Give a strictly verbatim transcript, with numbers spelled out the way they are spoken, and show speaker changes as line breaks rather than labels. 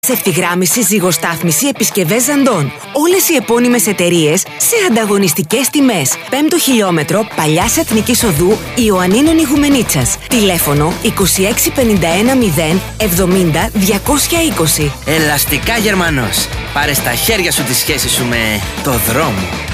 Σε ευθυγράμμιση, ζυγοστάθμιση, επισκευές Ζαντών. Όλες οι επώνυμες εταιρείες σε ανταγωνιστικές τιμές. Πέμπτο χιλιόμετρο Παλιάς Εθνικής Οδού Ιωαννίνων Ιγουμενίτσας. Τηλέφωνο είκοσι έξι πενήντα ένα μηδέν εβδομήντα διακόσια είκοσι.
Ελαστικά Γερμανός. Πάρε στα χέρια σου τη σχέση σου με το δρόμο.